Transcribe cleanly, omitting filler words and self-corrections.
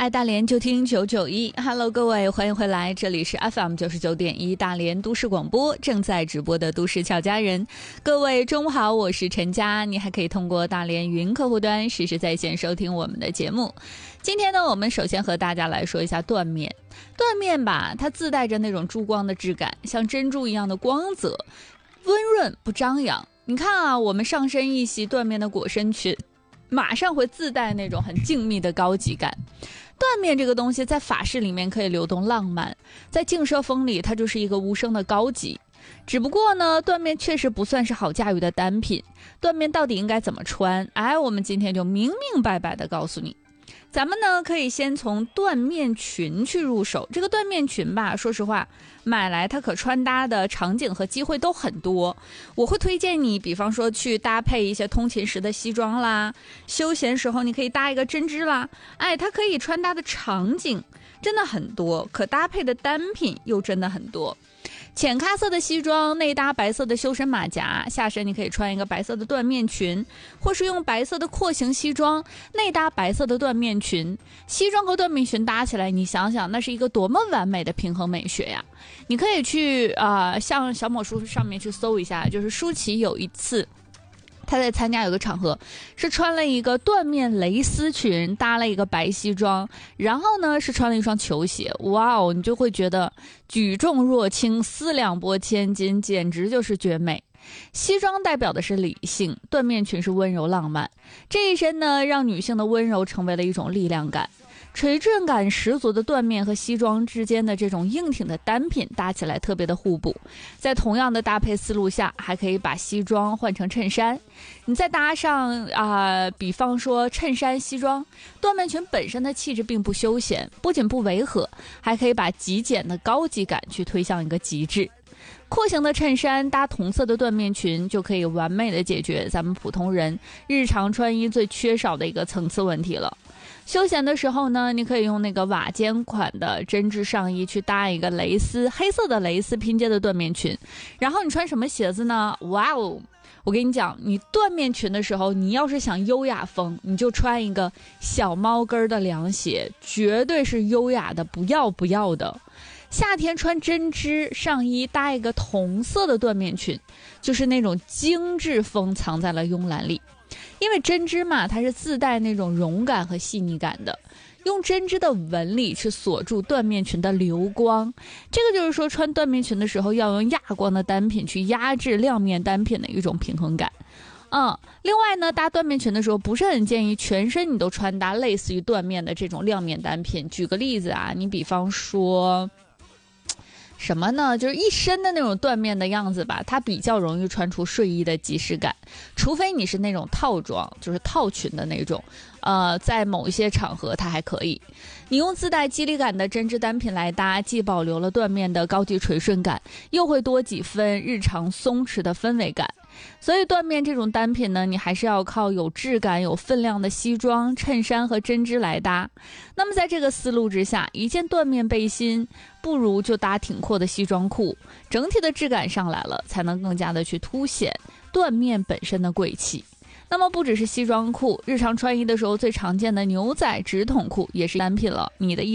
爱大连就听991 Hello 各位，欢迎回来，这里是 FM 99.1大连都市广播，正在直播的都市俏佳人。各位中午好，我是陈佳，你还可以通过大连云客户端实时在线收听我们的节目。今天呢，我们首先和大家来说一下缎面。缎面吧，它自带着那种珠光的质感，像珍珠一样的光泽，温润不张扬。你看啊，我们上身一袭缎面的裹身裙，马上会自带那种很静谧的高级感。缎面这个东西在法式里面可以流动浪漫，在静奢风里它就是一个无声的高级。只不过呢，缎面确实不算是好驾驭的单品。缎面到底应该怎么穿？我们今天就明明白白的告诉你。咱们呢可以先从缎面裙去入手。这个缎面裙吧，说实话，买来它可穿搭的场景和机会都很多。我会推荐你，比方说去搭配一些通勤时的西装啦，休闲时候你可以搭一个针织啦，它可以穿搭的场景真的很多，可搭配的单品又真的很多。浅咖色的西装，内搭白色的修身马甲，下身你可以穿一个白色的缎面裙，或是用白色的廓形西装，内搭白色的缎面裙。西装和缎面裙搭起来，你想想那是一个多么完美的平衡美学呀！你可以去像小某书上面去搜一下，就是舒淇有一次他在参加有个场合，是穿了一个缎面蕾丝裙，搭了一个白西装，然后呢是穿了一双球鞋。哇哦，你就会觉得举重若轻，四两拨千斤，简直就是绝美。西装代表的是理性，缎面裙是温柔浪漫。这一身呢，让女性的温柔成为了一种力量感。垂坠感十足的缎面和西装之间的这种硬挺的单品搭起来特别的互补，在同样的搭配思路下，还可以把西装换成衬衫。你再搭上比方说衬衫西装，缎面裙本身的气质并不休闲，不仅不违和，还可以把极简的高级感去推向一个极致。廓形的衬衫搭同色的缎面裙，就可以完美的解决咱们普通人日常穿衣最缺少的一个层次问题了。休闲的时候呢，你可以用那个瓦肩款的针织上衣去搭一个蕾丝黑色的蕾丝拼接的缎面裙，然后你穿什么鞋子呢？哇哦！我跟你讲，你缎面裙的时候，你要是想优雅风，你就穿一个小猫跟的凉鞋，绝对是优雅的不要的。夏天穿针织上衣搭一个同色的缎面裙，就是那种精致风藏在了慵懒里。因为针织嘛，它是自带那种绒感和细腻感的，用针织的纹理去锁住缎面裙的流光。这个就是说，穿缎面裙的时候要用亚光的单品去压制亮面单品的一种平衡感。另外呢，搭缎面裙的时候不是很建议全身你都穿搭类似于缎面的这种亮面单品。举个例子啊，你比方说什么呢？就是一身的那种缎面的样子吧，它比较容易穿出睡衣的即视感，除非你是那种套装，就是套裙的那种，在某一些场合它还可以。你用自带肌理感的针织单品来搭，既保留了缎面的高级垂顺感，又会多几分日常松弛的氛围感。所以缎面这种单品呢，你还是要靠有质感有分量的西装衬衫和针织来搭。那么在这个思路之下，一件缎面背心不如就搭挺阔的西装裤，整体的质感上来了，才能更加的去凸显缎面本身的贵气。那么不只是西装裤，日常穿衣的时候最常见的牛仔直筒裤也是单品了。你的衣